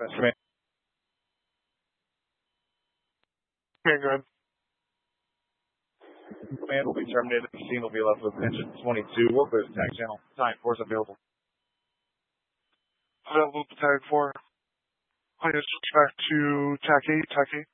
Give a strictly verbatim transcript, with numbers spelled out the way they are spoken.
Manifest command. Okay, good. Command will be terminated. The scene will be left with engine twenty-two. Work with tag channel. Time force available. Available to tag four. Please switch back to tac eight, tac eight.